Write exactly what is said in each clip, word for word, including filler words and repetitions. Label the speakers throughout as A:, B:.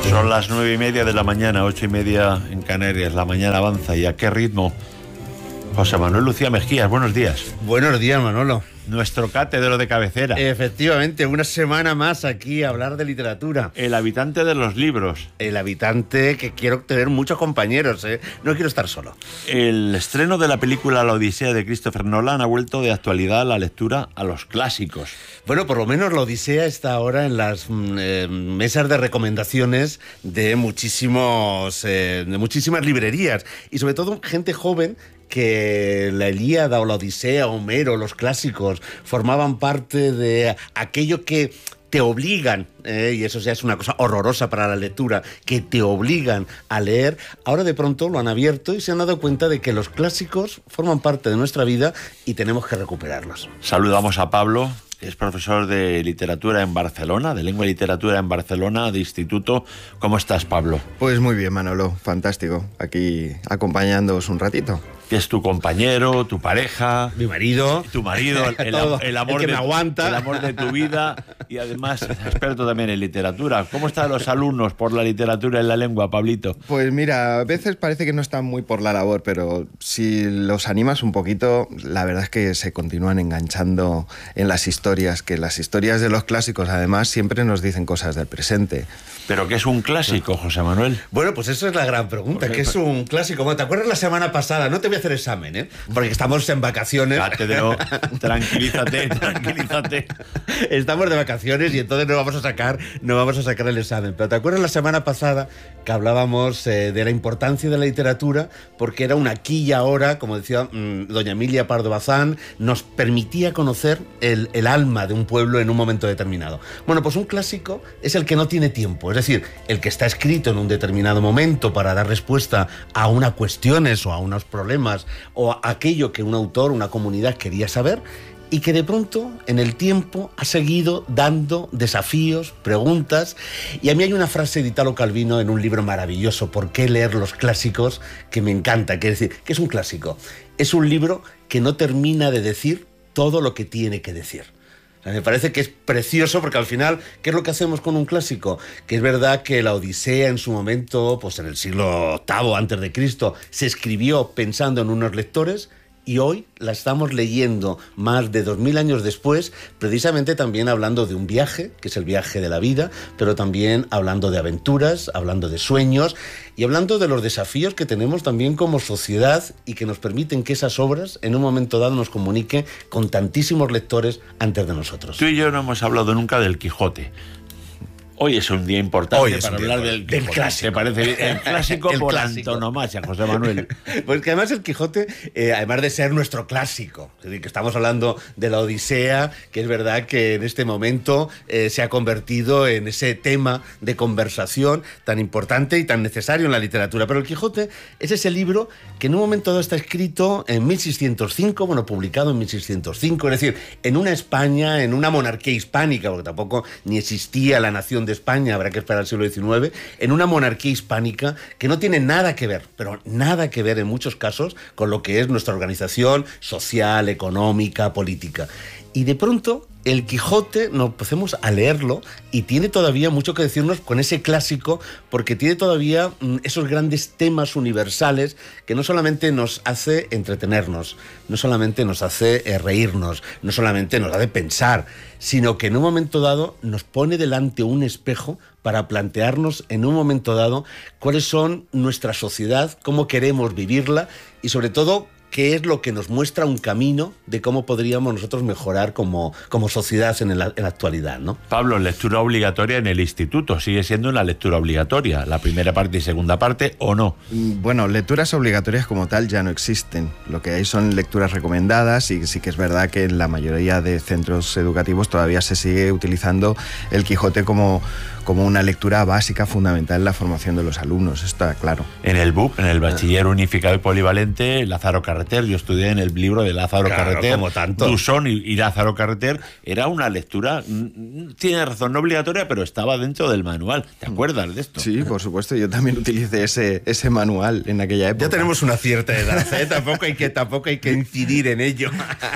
A: Son las nueve y media de la mañana, ocho y media en Canarias. La mañana avanza. ¿Y a qué ritmo? José Manuel Lucía Mejías, buenos días.
B: Buenos días, Manolo.
A: Nuestro cátedro de cabecera.
B: Efectivamente, una semana más aquí a hablar de literatura.
A: El habitante de los libros.
B: El habitante que quiero tener muchos compañeros, ¿eh? No quiero estar solo.
A: El estreno de la película La Odisea de Christopher Nolan ha vuelto de actualidad la lectura a los clásicos.
B: Bueno, por lo menos La Odisea está ahora en las eh, mesas de recomendaciones de, muchísimos, eh, de muchísimas librerías. Y sobre todo gente joven que la Ilíada o la Odisea, Homero, los clásicos, formaban parte de aquello que te obligan, eh, y eso ya es una cosa horrorosa para la lectura, que te obligan a leer. Ahora de pronto lo han abierto y se han dado cuenta de que los clásicos forman parte de nuestra vida y tenemos que recuperarlos.
A: Saludamos a Pablo, que es profesor de literatura en Barcelona, de lengua y literatura en Barcelona, de instituto. ¿Cómo estás, Pablo?
C: Pues muy bien, Manolo, fantástico. Aquí acompañándoos un ratito.
A: Que es tu compañero, tu pareja,
B: mi marido,
A: tu marido, el, el, el amor
B: el que
A: de,
B: me aguanta,
A: el amor de tu vida, y además es experto también en literatura. ¿Cómo están los alumnos por la literatura en la lengua, Pablito?
C: Pues mira, a veces parece que no están muy por la labor, pero si los animas un poquito, la verdad es que se continúan enganchando en las historias, que las historias de los clásicos además siempre nos dicen cosas del presente.
A: ¿Pero qué es un clásico, José Manuel?
B: Bueno, pues eso es la gran pregunta. ¿Qué es un clásico? Bueno, ¿te acuerdas la semana pasada? No te voy a hacer examen, ¿eh? Porque estamos en vacaciones.
A: Cátedro, tranquilízate, tranquilízate.
B: Estamos de vacaciones y entonces no vamos a sacar, no vamos a sacar el examen. Pero ¿te acuerdas la semana pasada que hablábamos eh, de la importancia de la literatura? Porque era un aquí y ahora, como decía mmm, doña Emilia Pardo Bazán, nos permitía conocer el, el alma de un pueblo en un momento determinado. Bueno, pues un clásico es el que no tiene tiempo. Es decir, el que está escrito en un determinado momento para dar respuesta a unas cuestiones o a unos problemas o a aquello que un autor, una comunidad quería saber, y que de pronto en el tiempo ha seguido dando desafíos, preguntas. Y a mí hay una frase de Italo Calvino en un libro maravilloso, ¿Por qué leer los clásicos?, que me encanta. Que es decir, ¿qué es un clásico? Es un libro que no termina de decir todo lo que tiene que decir. O sea, me parece que es precioso porque al final, ¿qué es lo que hacemos con un clásico? Que es verdad que la Odisea en su momento, pues en el siglo octavo antes de Cristo, se escribió pensando en unos lectores, y hoy la estamos leyendo más de dos mil años después, precisamente también hablando de un viaje, que es el viaje de la vida, pero también hablando de aventuras, hablando de sueños y hablando de los desafíos que tenemos también como sociedad y que nos permiten que esas obras en un momento dado nos comuniquen con tantísimos lectores antes de nosotros.
A: Tú y yo no hemos hablado nunca del Quijote. Hoy es un día importante
B: Hoy
A: para
B: día
A: hablar del,
B: del clásico.
A: ¿Te parece bien? El clásico
B: el
A: por
B: clásico.
A: antonomasia, José Manuel.
B: Pues que además el Quijote, eh, además de ser nuestro clásico, es decir, que estamos hablando de la Odisea, que es verdad que en este momento eh, se ha convertido en ese tema de conversación tan importante y tan necesario en la literatura. Pero el Quijote es ese libro que en un momento dado está escrito en mil seiscientos cinco, bueno, publicado en mil seiscientos cinco, es decir, en una España, en una monarquía hispánica, porque tampoco ni existía la nación de España, habrá que esperar al siglo diecinueve, en una monarquía hispánica que no tiene nada que ver, pero nada que ver en muchos casos con lo que es nuestra organización social, económica, política. Y de pronto el Quijote nos empecemos a leerlo y tiene todavía mucho que decirnos con ese clásico, porque tiene todavía mm, esos grandes temas universales que no solamente nos hace entretenernos, no solamente nos hace eh, reírnos, no solamente nos hace pensar, sino que en un momento dado nos pone delante un espejo para plantearnos en un momento dado cuáles son nuestra sociedad, cómo queremos vivirla y sobre todo qué es lo que nos muestra un camino de cómo podríamos nosotros mejorar como, como sociedad en la, en la actualidad, ¿no?
A: Pablo, lectura obligatoria en el instituto. ¿Sigue siendo una lectura obligatoria? ¿La primera parte y segunda parte o no?
C: Bueno, lecturas obligatorias como tal ya no existen. Lo que hay son lecturas recomendadas y sí que es verdad que en la mayoría de centros educativos todavía se sigue utilizando el Quijote como, como una lectura básica, fundamental en la formación de los alumnos, está claro.
A: En el B U P, en el Bachiller Unificado y Polivalente, Lázaro Cárdenas Carreter. Yo estudié en el libro de Lázaro
B: Claro,
A: Carreter.
B: como tanto.
A: Dusson y, y Lázaro Carreter. Era una lectura, tiene razón, no obligatoria, pero estaba dentro del manual. ¿Te acuerdas de esto?
C: Sí, por supuesto. Yo también utilicé ese, ese manual en aquella época.
B: Ya tenemos una cierta edad, ¿eh? tampoco, hay que, tampoco hay que incidir en ello.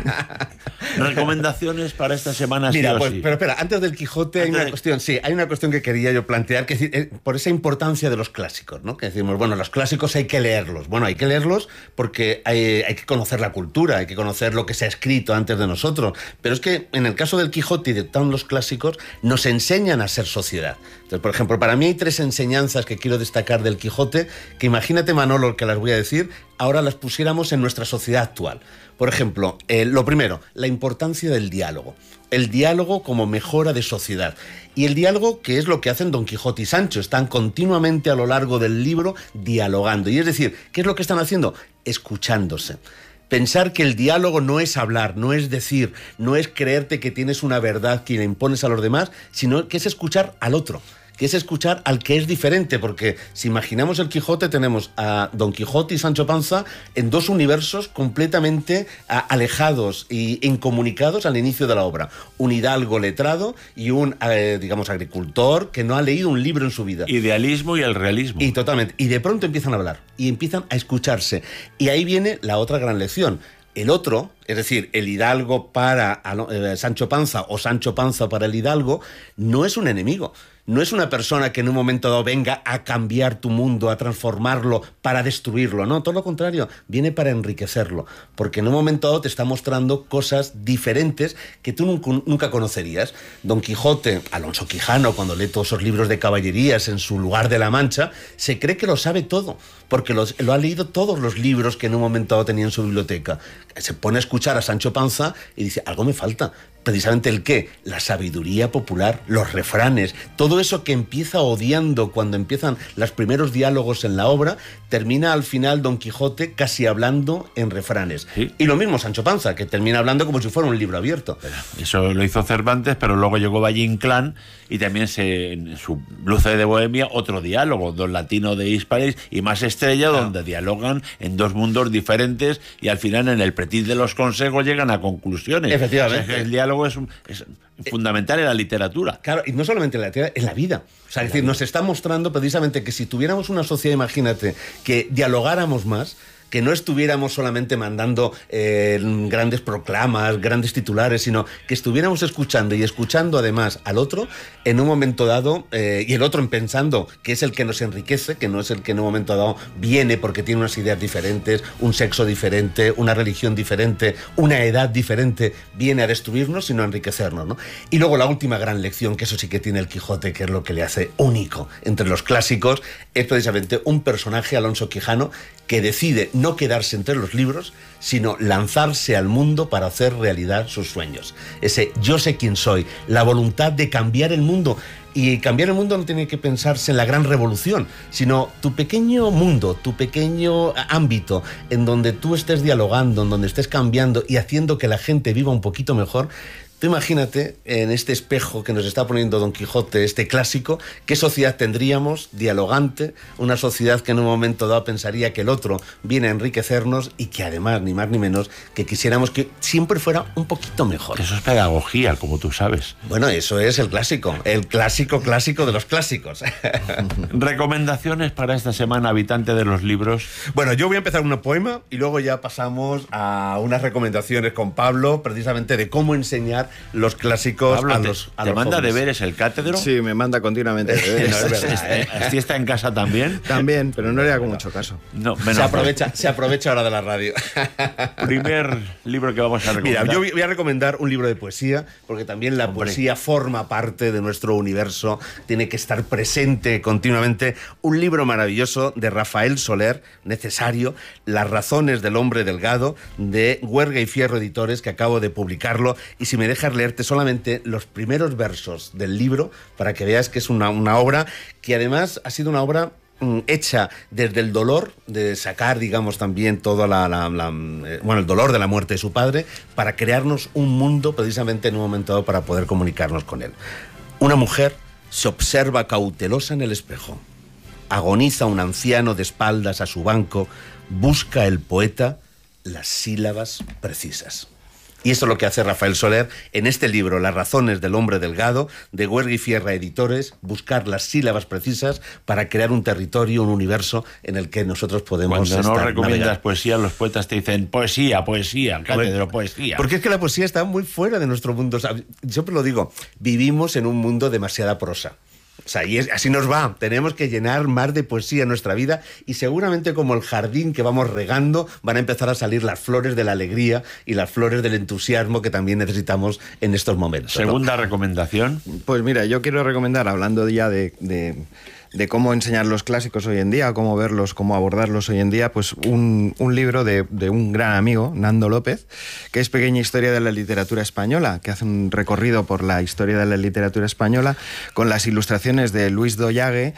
A: ¿Recomendaciones para esta semana?
B: Mira,
A: sí o
B: pues,
A: sí?
B: pero espera, antes del Quijote hay
A: Antes
B: una
A: de-
B: cuestión, sí, hay una cuestión que quería yo plantear, que es decir, eh, por esa importancia de los clásicos, ¿no? Que decimos, bueno, los clásicos hay que leerlos. Bueno, hay que leerlos porque hay, hay que conocer la cultura, hay que conocer lo que se ha escrito antes de nosotros. Pero es que en el caso del Quijote y de todos los clásicos, nos enseñan a ser sociedad. Entonces, por ejemplo, para mí hay tres enseñanzas que quiero destacar del Quijote, que imagínate, Manolo, que las voy a decir, ahora las pusiéramos en nuestra sociedad actual. Por ejemplo, eh, lo primero, la importancia del diálogo. El diálogo como mejora de sociedad. Y el diálogo, que es lo que hacen Don Quijote y Sancho, están continuamente a lo largo del libro dialogando. Y es decir, ¿qué es lo que están haciendo? Escuchándose. Pensar que el diálogo no es hablar, no es decir, no es creerte que tienes una verdad que le impones a los demás, sino que es escuchar al otro, que es escuchar al que es diferente, porque si imaginamos el Quijote, tenemos a Don Quijote y Sancho Panza en dos universos completamente a, alejados e incomunicados al inicio de la obra. Un hidalgo letrado y un, eh, digamos, agricultor que no ha leído un libro en su vida.
A: Idealismo y el realismo.
B: Y totalmente. Y de pronto empiezan a hablar y empiezan a escucharse. Y ahí viene la otra gran lección. El otro, es decir, el hidalgo para eh, Sancho Panza o Sancho Panza para el hidalgo, no es un enemigo. No es una persona que en un momento dado venga a cambiar tu mundo, a transformarlo para destruirlo. No, todo lo contrario, viene para enriquecerlo. Porque en un momento dado te está mostrando cosas diferentes que tú nunca, nunca conocerías. Don Quijote, Alonso Quijano, cuando lee todos esos libros de caballerías en su lugar de la Mancha, se cree que lo sabe todo, porque los, lo ha leído todos los libros que en un momento dado tenía en su biblioteca. Se pone a escuchar a Sancho Panza y dice, algo me falta. Precisamente el qué, la sabiduría popular, los refranes, todo eso que empieza odiando cuando empiezan los primeros diálogos en la obra, termina al final Don Quijote casi hablando en refranes.
A: Sí.
B: Y lo mismo Sancho Panza, que termina hablando como si fuera un libro abierto.
A: Eso lo hizo Cervantes, pero luego llegó Valle Inclán y también se, en su Luce de Bohemia, otro diálogo, Don Latino de Hispalis y Más Estrella,
B: Ah.
A: donde dialogan en dos mundos diferentes y al final en el pretil de los consejos llegan a conclusiones.
B: Efectivamente.
A: O sea, que el diálogo es, un- es fundamental en la literatura.
B: Claro, y no solamente en la tierra, en la vida. O sea, es decir, nos está mostrando precisamente que si tuviéramos una sociedad, imagínate, que dialogáramos más, que no estuviéramos solamente mandando eh, grandes proclamas, grandes titulares, sino que estuviéramos escuchando y escuchando además al otro en un momento dado, eh, y el otro pensando que es el que nos enriquece, que no es el que en un momento dado viene porque tiene unas ideas diferentes, un sexo diferente, una religión diferente, una edad diferente, viene a destruirnos, sino a enriquecernos, ¿no? Y luego la última gran lección, que eso sí que tiene el Quijote, que es lo que le hace único entre los clásicos, es precisamente un personaje, Alonso Quijano, que decide no quedarse entre los libros, sino lanzarse al mundo para hacer realidad sus sueños. Ese yo sé quién soy, la voluntad de cambiar el mundo. Y cambiar el mundo no tiene que pensarse en la gran revolución, sino tu pequeño mundo, tu pequeño ámbito, en donde tú estés dialogando, en donde estés cambiando y haciendo que la gente viva un poquito mejor. Tú imagínate, en este espejo que nos está poniendo Don Quijote, este clásico, qué sociedad tendríamos dialogante, una sociedad que en un momento dado pensaría que el otro viene a enriquecernos y que además, ni más ni menos, que quisiéramos que siempre fuera un poquito mejor.
A: Eso es pedagogía, como tú sabes.
B: Bueno, eso es el clásico, el clásico clásico de los clásicos.
A: ¿Recomendaciones para esta semana, habitante de los libros?
B: Bueno, yo voy a empezar un poema y luego ya pasamos a unas recomendaciones con Pablo, precisamente de cómo enseñar los clásicos
A: Pablo,
B: a
A: te-
B: los a
A: ¿te
B: los
A: manda
B: jóvenes.
A: deberes el cátedro?
C: Sí, me manda continuamente deberes.
B: No, es verdad, ¿eh?
A: ¿Así está en casa también?
C: También, pero no le hago mucho caso.
A: No,
B: Se
A: menos
B: aprovecha, se aprovecha ahora de la radio.
A: mal. Primer libro que vamos a recomendar.
B: Mira, yo voy a recomendar un libro de poesía, porque también la
A: Hombre.
B: poesía forma parte de nuestro universo, tiene que estar presente continuamente. Un libro maravilloso de Rafael Soler, Necesario, Las razones del hombre delgado, de Huerga y Fierro Editores, que acabo de publicarlo, y si me dejas leerte solamente los primeros versos del libro, para que veas que es una, una obra que además ha sido una obra mm, hecha desde el dolor de sacar, digamos, también todo la, la- la, eh, bueno, el dolor de la muerte de su padre, para crearnos un mundo precisamente en un momento dado para poder comunicarnos con él. Una mujer se observa cautelosa en el espejo. Agoniza un anciano de espaldas a su banco, busca el poeta las sílabas precisas. Y eso es lo que hace Rafael Soler en este libro, Las razones del hombre delgado, de Huerga y Fierra Editores, buscar las sílabas precisas para crear un territorio, un universo en el que nosotros podemos
A: Cuando
B: estar,
A: no recomiendas
B: navegar.
A: poesía, los poetas te dicen poesía, poesía, cátedro, poesía.
B: Porque es que la poesía está muy fuera de nuestro mundo. O sea, yo siempre lo digo, vivimos en un mundo demasiada prosa. O sea, y es, así nos va. Tenemos que llenar más de poesía en nuestra vida y seguramente como el jardín que vamos regando van a empezar a salir las flores de la alegría y las flores del entusiasmo que también necesitamos en estos momentos, ¿no?
A: Segunda recomendación.
C: Pues mira, yo quiero recomendar, hablando ya de, de, de cómo enseñar los clásicos hoy en día, cómo verlos, cómo abordarlos hoy en día, pues un, un libro de, de un gran amigo, Nando López, que es Pequeña historia de la literatura española, que hace un recorrido por la historia de la literatura española con las ilustraciones de Luis Doyague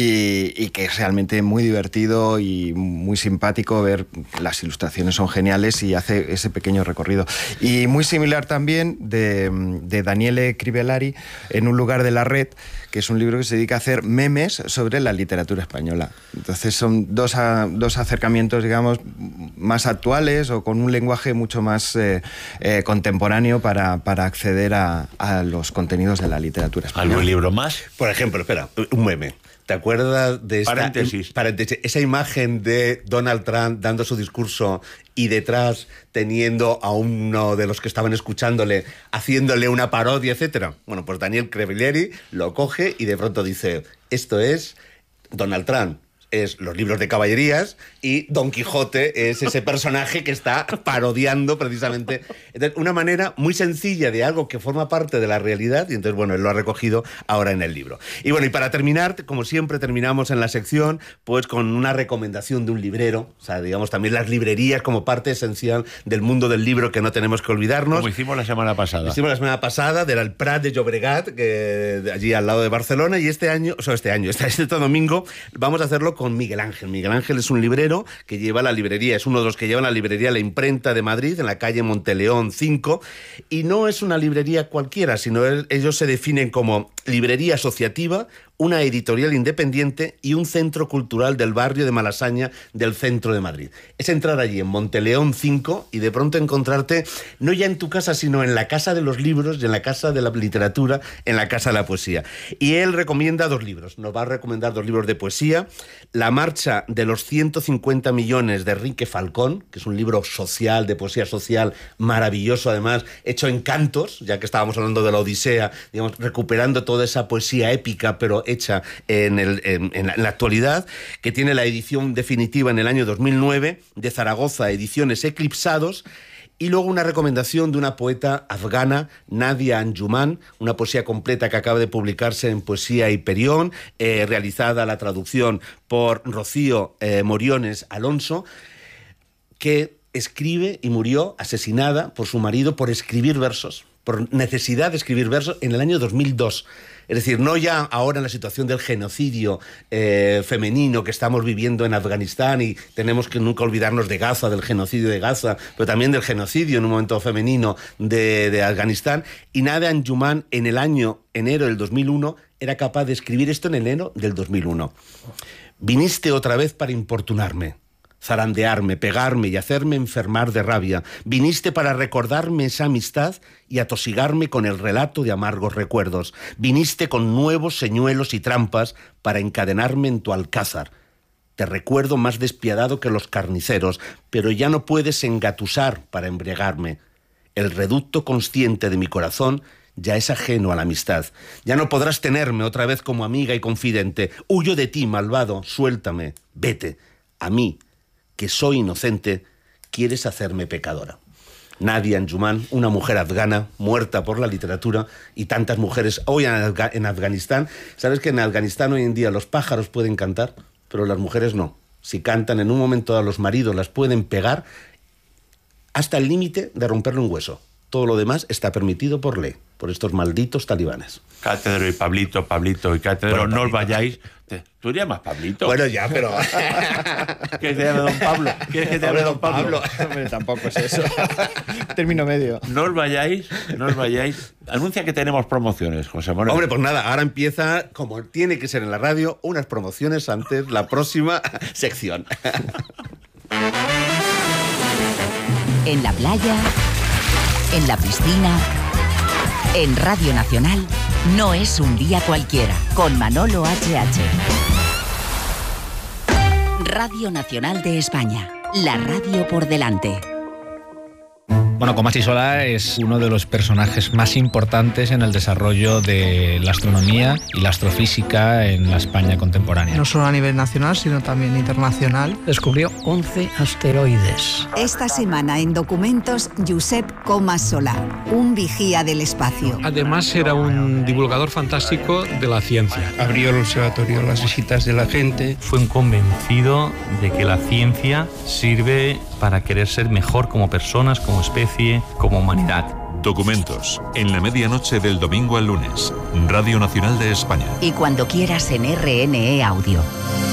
C: y, y que es realmente muy divertido y muy simpático ver. Las ilustraciones son geniales y hace ese pequeño recorrido. Y muy similar también de, de Daniele Crivellari, En un lugar de la red, que es un libro que se dedica a hacer memes sobre la literatura española. Entonces son dos, a, dos acercamientos, digamos, más actuales o con un lenguaje mucho más eh, eh, contemporáneo para, para acceder a, a los contenidos de la literatura española.
A: ¿Algún libro más?
B: Por ejemplo, espera, un meme. ¿Te acuerdas de esta
A: Paréntesis.
B: paréntesis, esa imagen de Donald Trump dando su discurso y detrás teniendo a uno de los que estaban escuchándole haciéndole una parodia, etcétera? Bueno, pues Daniel Crivellari lo coge y de pronto dice, esto es Donald Trump. Es los libros de caballerías y Don Quijote es ese personaje que está parodiando precisamente. Entonces, una manera muy sencilla de algo que forma parte de la realidad y entonces, bueno, él lo ha recogido ahora en el libro. Y bueno, y para terminar, como siempre terminamos en la sección, pues con una recomendación de un librero, o sea, digamos también las librerías como parte esencial del mundo del libro que no tenemos que olvidarnos.
A: Como hicimos la semana pasada.
B: Hicimos la semana pasada del Prat de Llobregat, que, de allí al lado de Barcelona, y este año, o sea, este año, este, este domingo, vamos a hacerlo con Miguel Ángel. Miguel Ángel es un librero que lleva la librería, es uno de los que lleva la librería La Imprenta de Madrid, en la calle Monteleón cinco, y no es una librería cualquiera, sino él, ellos se definen como librería asociativa, una editorial independiente y un centro cultural del barrio de Malasaña del centro de Madrid. Es entrar allí en Monteleón cinco y de pronto encontrarte no ya en tu casa, sino en la casa de los libros y en la casa de la literatura, en la casa de la poesía. Y él recomienda dos libros, nos va a recomendar dos libros de poesía: La marcha de los ciento cincuenta millones de Enrique Falcón, que es un libro social, de poesía social, maravilloso además, hecho en cantos, ya que estábamos hablando de la Odisea, digamos, recuperando toda esa poesía épica, pero hecha en, el, en, en, la, en la actualidad, que tiene la edición definitiva en el año dos mil nueve de Zaragoza, Ediciones Eclipsados. Y luego una recomendación de una poeta afgana, Nadia Anjuman, una poesía completa que acaba de publicarse en Poesía Hiperión, eh, realizada la traducción por Rocío eh, Moriones Alonso, que escribe y murió asesinada por su marido por escribir versos, por necesidad de escribir versos en el año dos mil dos. Es decir, no ya ahora en la situación del genocidio eh, femenino que estamos viviendo en Afganistán, y tenemos que nunca olvidarnos de Gaza, del genocidio de Gaza, pero también del genocidio en un momento femenino de, de Afganistán. Y Nadia Anjuman en el año enero del dos mil uno era capaz de escribir esto en enero del dos mil uno. Viniste otra vez para importunarme, zarandearme, pegarme y hacerme enfermar de rabia. Viniste para recordarme esa amistad y atosigarme con el relato de amargos recuerdos. Viniste con nuevos señuelos y trampas para encadenarme en tu alcázar. Te recuerdo más despiadado que los carniceros, pero ya no puedes engatusar para embriagarme. El reducto consciente de mi corazón ya es ajeno a la amistad. Ya no podrás tenerme otra vez como amiga y confidente. Huyo de ti, malvado, suéltame, vete. A mí, que soy inocente, quieres hacerme pecadora. Nadia Anjuman, una mujer afgana muerta por la literatura, y tantas mujeres hoy en, Afga- en Afganistán. ¿Sabes que en Afganistán hoy en día los pájaros pueden cantar, pero las mujeres no? Si cantan en un momento a los maridos las pueden pegar hasta el límite de romperle un hueso. Todo lo demás está permitido por ley, por estos malditos talibanes.
A: Cátedro y Pablito, Pablito y Cátedro,
B: Bueno,
A: no os
B: Pablito.
A: vayáis. Te- ¿Tú llamas Pablito?
B: Bueno, ya, pero...
A: ¿Quieres que te llame Don Pablo? ¿Quieres que te llame Don Pablo?
C: Hombre, tampoco es eso. Término medio.
A: No os vayáis, no os vayáis. Anuncia que tenemos promociones, José Manuel.
B: Hombre, pues nada, ahora empieza, como tiene que ser en la radio, unas promociones antes la próxima sección.
D: En la playa, en la piscina, en Radio Nacional, no es un día cualquiera, con Manolo H H. Radio Nacional de España, la radio por delante.
E: Bueno, Comas Solà es uno de los personajes más importantes en el desarrollo de la astronomía y la astrofísica en la España contemporánea.
F: No solo a nivel nacional, sino también internacional.
G: Descubrió once asteroides.
D: Esta semana en Documentos, Josep Comas Solà, un vigía del espacio.
H: Además era un divulgador fantástico de la ciencia.
I: Abrió el observatorio a las visitas de la gente.
J: Fue un convencido de que la ciencia sirve para querer ser mejor como personas, como especie, como humanidad.
K: Documentos, en la medianoche del domingo al lunes, Radio Nacional de España.
D: Y cuando quieras en R N E Audio.